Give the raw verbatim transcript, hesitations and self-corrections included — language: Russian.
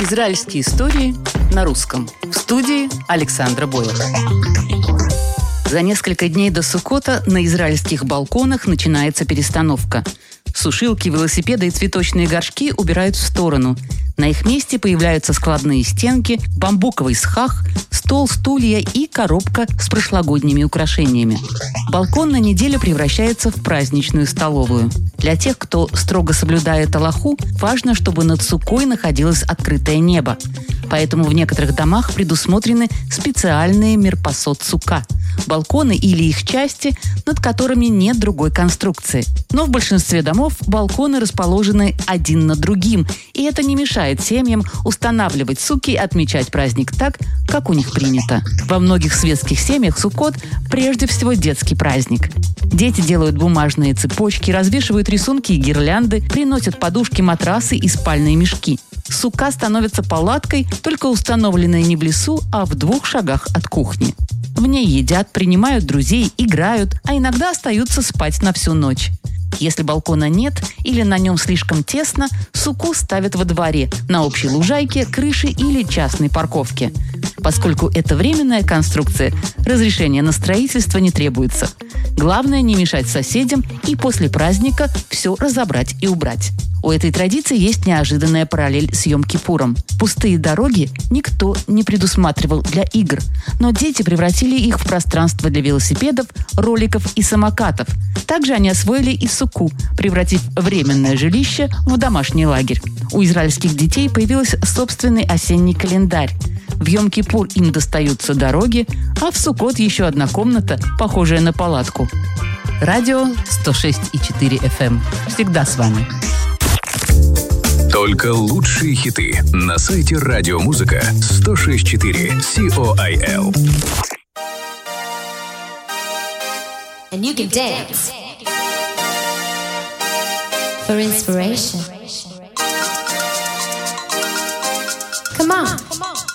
Израильские истории на русском. В студии Александра Бойлер. За несколько дней до Суккота на израильских балконах начинается перестановка. Сушилки, велосипеды и цветочные горшки убирают в сторону. На их месте появляются складные стенки, бамбуковый схах, стол, стулья и коробка с прошлогодними украшениями. Балкон на неделю превращается в праздничную столовую. Для тех, кто строго соблюдает алаху, важно, чтобы над Суккой находилось открытое небо. Поэтому в некоторых домах предусмотрены специальные мерпасот сука – балконы или их части, над которыми нет другой конструкции. Но в большинстве домов балконы расположены один над другим, и это не мешает семьям устанавливать суки и отмечать праздник так, как у них принято. Во многих светских семьях Суккот прежде всего детский праздник. Дети делают бумажные цепочки, развешивают рисунки и гирлянды, приносят подушки, матрасы и спальные мешки. Сука становится палаткой, только установленной не в лесу, а в двух шагах от кухни. В ней едят, принимают друзей, играют, а иногда остаются спать на всю ночь. Если балкона нет или на нем слишком тесно, суку ставят во дворе, на общей лужайке, крыше или частной парковке. Поскольку это временная конструкция, разрешение на строительство не требуется. Главное не мешать соседям и после праздника все разобрать и убрать. У этой традиции есть неожиданная параллель с Йом-Кипуром. Пустые дороги никто не предусматривал для игр, но дети превратили их в пространство для велосипедов, роликов и самокатов. Также они освоили и суку, превратив временное жилище в домашний лагерь. У израильских детей появился собственный осенний календарь. В Йом-Кипур им достаются дороги, а в Суккот еще одна комната, похожая на палатку. Радио сто шесть и четыре эф эм. Всегда с вами. Только лучшие хиты на сайте радиомузыка сто шесть и четыре ком. And you can dance for inspiration. Come on.